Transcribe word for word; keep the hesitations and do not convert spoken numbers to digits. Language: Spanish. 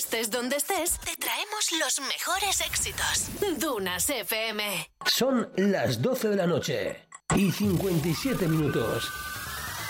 Estés donde estés, te traemos los mejores éxitos. Dunas F M. Son las doce de la noche y cincuenta y siete minutos.